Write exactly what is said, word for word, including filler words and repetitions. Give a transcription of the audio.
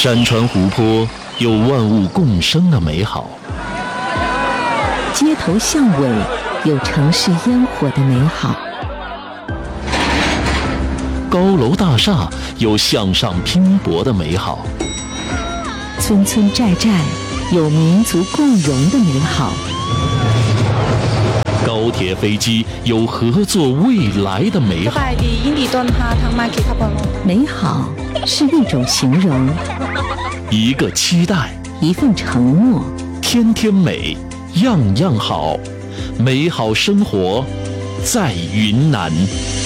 山川湖泊有万物共生的美好， 街头巷尾有城市烟火的美好， 高楼大厦有向上拼搏的美好， 村村寨寨有民族共荣的美好， 高铁飞机有合作未来的美好。 美好是一种形容， 一个期待， 一份承诺， 天天美，样样好，美好生活在云南。